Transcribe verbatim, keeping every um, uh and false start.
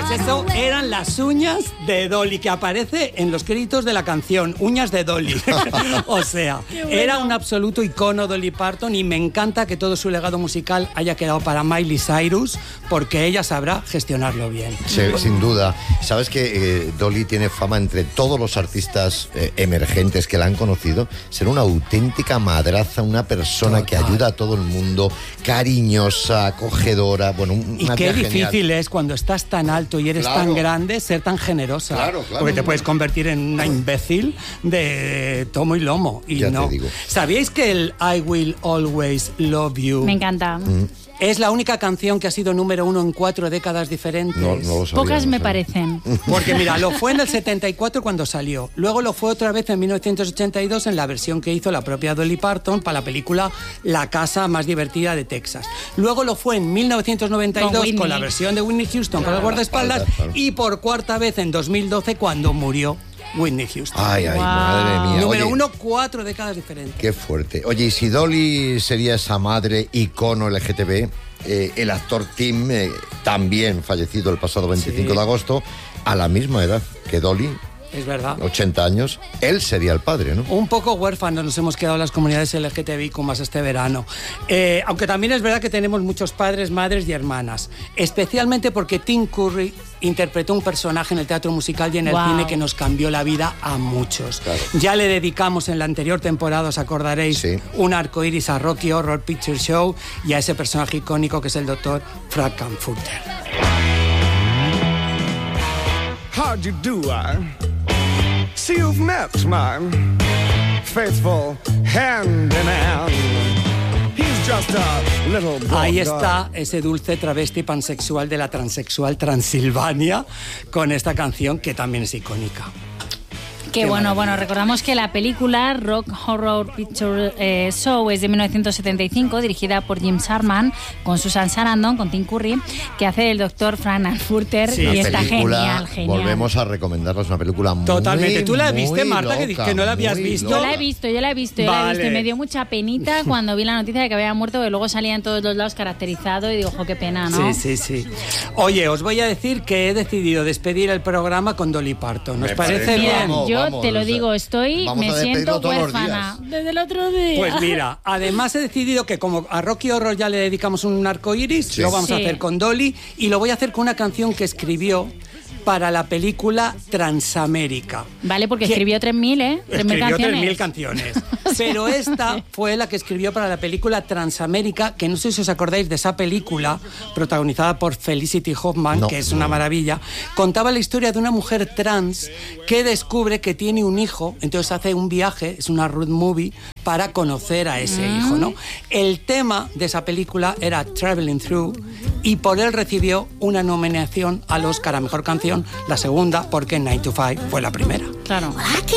Pues eso eran las uñas de Dolly, que aparece en los créditos de la canción, uñas de Dolly. O sea, bueno. Era un absoluto icono Dolly Parton y me encanta que todo su legado musical haya quedado para Miley Cyrus, porque ella sabrá gestionarlo bien. Sí, sin duda. Sabes que eh, Dolly tiene fama entre todos los artistas eh, emergentes que la han conocido, ser una auténtica madraza, una persona Total. que ayuda a todo el mundo, cariñosa, acogedora, bueno, una Y qué difícil genial. es cuando estás tan alto y eres Claro. tan grande ser tan generosa. Claro, claro. Porque te puedes convertir en una imbécil de tomo y lomo. Y ya no. te digo. ¿Sabíais que el I Will Always Love You Me encanta. Mm. es la única canción que ha sido número uno en cuatro décadas diferentes? No, no lo sabía, Pocas no me sabía. parecen. Porque mira, lo fue en el setenta y cuatro cuando salió. Luego lo fue otra vez en mil novecientos ochenta y dos en la versión que hizo la propia Dolly Parton para la película La casa más divertida de Texas. Luego lo fue en mil novecientos noventa y dos con, con la versión de Whitney Houston para el guardaespaldas y por cuarta vez en dos mil doce cuando murió Whitney Houston. Ay, ay, Wow. madre mía. Número Oye, uno, cuatro décadas diferentes. qué fuerte. Oye, y si Dolly sería esa madre icono L G T B, eh, el actor Tim, eh, también fallecido el pasado veinticinco Sí. de agosto, a la misma edad que Dolly, Es verdad. ochenta años, él sería el padre, ¿no? Un poco huérfanos nos hemos quedado las comunidades L G T B I Q más este verano. Eh, aunque también es verdad que tenemos muchos padres, madres y hermanas. Especialmente porque Tim Curry interpretó un personaje en el teatro musical y en el Wow. cine que nos cambió la vida a muchos. Claro. Ya le dedicamos en la anterior temporada, os acordaréis, Sí. un arco iris a Rocky Horror Picture Show y a ese personaje icónico que es el doctor Frankenfurter. How do you do, I see you've met my faithful handyman. He's just a little boy. Ahí está ese dulce travesti pansexual de la transexual Transilvania con esta canción que también es icónica. Que Qué bueno, maravilla. bueno, recordamos que la película Rock Horror Picture eh, Show es de mil novecientos setenta y cinco, dirigida por Jim Sharman, con Susan Sarandon, con Tim Curry, que hace el doctor Frankenfurter Sí. y Una está película, genial, genial. volvemos a recomendarla, es una película muy, Totalmente. ¿Tú la viste, muy Marta, que- loca, que no la habías muy visto? Yo loca. la he visto, yo la he visto, yo la he Vale. visto y me dio mucha penita cuando vi la noticia de que había muerto, que luego salía en todos los lados caracterizado y digo, jo, qué pena, ¿no? Sí, sí, sí. Oye, os voy a decir que he decidido despedir el programa con Dolly Parton. ¿Nos Me parece parece, bien? Mira, Vamos, yo vamos, te lo o sea, digo, estoy, vamos me a despedirlo siento todos los huérfana. días. Desde el otro día. Pues mira, además he decidido que como a Rocky Horror ya le dedicamos un arco iris, Sí. lo vamos a Sí. hacer con Dolly y lo voy a hacer con una canción que escribió para la película Transamérica. Vale, porque ¿Qué? escribió tres mil, ¿eh? tres mil Escribió tres mil canciones. canciones. Pero esta fue la que escribió para la película Transamérica, que no sé si os acordáis de esa película, protagonizada por Felicity Huffman, No, que es no. una maravilla. Contaba la historia de una mujer trans que descubre que tiene un hijo, entonces hace un viaje, es una road movie, para conocer a ese Mm. hijo, ¿no? El tema de esa película era Traveling Through y por él recibió una nominación al Oscar a Mejor Canción, la segunda, porque Nine to Five fue la primera. Claro.